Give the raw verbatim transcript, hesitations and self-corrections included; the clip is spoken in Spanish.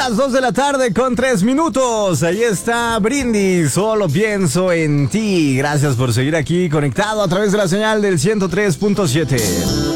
las dos de la tarde con tres minutos. Ahí está Brindis, solo pienso en ti. Gracias por seguir aquí conectado a través de la señal del ciento tres punto siete.